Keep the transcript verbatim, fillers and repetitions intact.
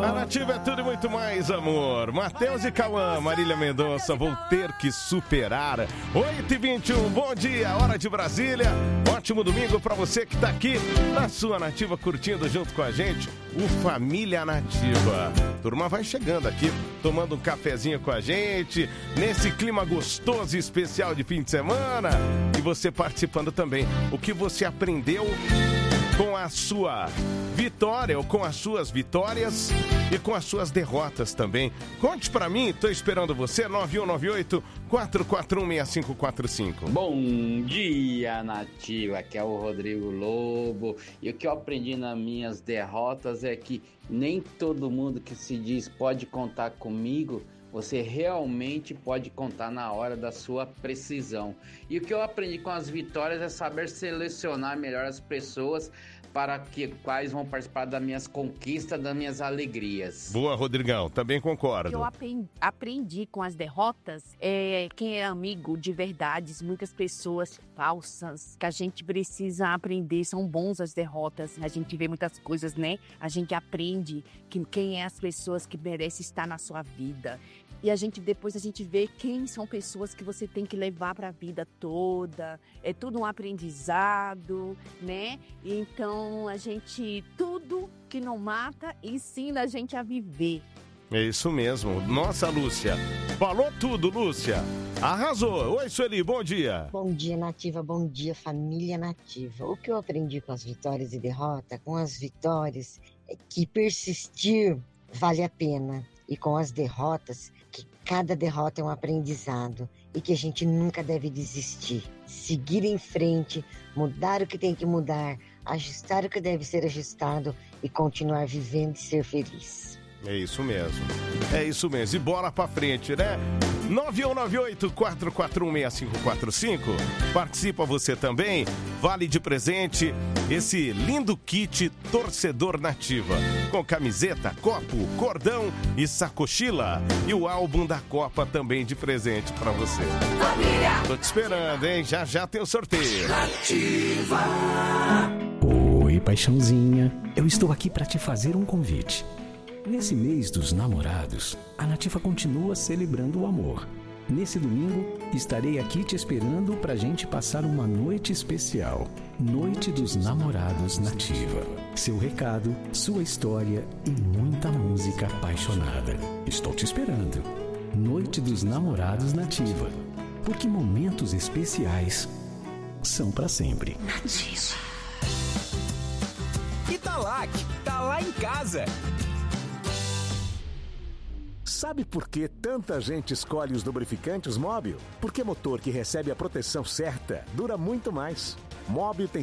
A Nativa é tudo e muito mais, amor. Matheus e Cauã, Marília Mendonça, vou ter que superar. oito e vinte e um, bom dia, hora de Brasília. Ótimo domingo pra você que tá aqui na sua Nativa, curtindo junto com a gente o Família Nativa. Turma vai chegando aqui, tomando um cafezinho com a gente, nesse clima gostoso e especial de fim de semana. E você participando também. O que você aprendeu com a sua vitória ou com as suas vitórias e com as suas derrotas também. Conte pra mim, tô esperando você, nove um nove oito, quatro quatro um, seis cinco quatro cinco. Bom dia, Nativa, aqui é o Rodrigo Lobo. E o que eu aprendi nas minhas derrotas é que nem todo mundo que se diz pode contar comigo, você realmente pode contar na hora da sua precisão. E o que eu aprendi com as vitórias é saber selecionar melhor as pessoas para que quais vão participar das minhas conquistas, das minhas alegrias. Boa, Rodrigão, também concordo. O que eu aprendi, aprendi com as derrotas é quem é amigo de verdades, muitas pessoas falsas, que a gente precisa aprender, são bons as derrotas, a gente vê muitas coisas, né? A gente aprende que quem é as pessoas que merecem estar na sua vida. E a gente depois a gente vê quem são pessoas que você tem que levar para a vida toda. É tudo um aprendizado, né? Então a gente, tudo que não mata ensina a gente a viver. É isso mesmo. Nossa, Lúcia. Falou tudo, Lúcia. Arrasou. Oi, Sueli, bom dia. Bom dia, Nativa. Bom dia, família Nativa. O que eu aprendi com as vitórias e derrota, com as vitórias, é que persistir vale a pena. E com as derrotas, que cada derrota é um aprendizado e que a gente nunca deve desistir. Seguir em frente, mudar o que tem que mudar, ajustar o que deve ser ajustado e continuar vivendo e ser feliz. É isso mesmo. É isso mesmo. E bola pra frente, né? nove um nove oito, quatro quatro um, seis cinco quatro cinco. Participa você também. Vale de presente esse lindo kit Torcedor Nativa. Com camiseta, copo, cordão e sacochila. E o álbum da Copa também de presente pra você. Família. Tô te esperando, hein? Já já tem o sorteio. Nativa. Oi, paixãozinha. Eu estou aqui pra te fazer um convite. Nesse mês dos namorados, a Nativa continua celebrando o amor. Nesse domingo, estarei aqui te esperando pra gente passar uma noite especial. Noite dos Namorados Nativa. Seu recado, sua história e muita música apaixonada. Estou te esperando. Noite dos Namorados Nativa. Porque momentos especiais são pra sempre. Nativa. Italac, tá lá em casa. Sabe por que tanta gente escolhe os lubrificantes Móbil? Porque motor que recebe a proteção certa dura muito mais. Móbil tem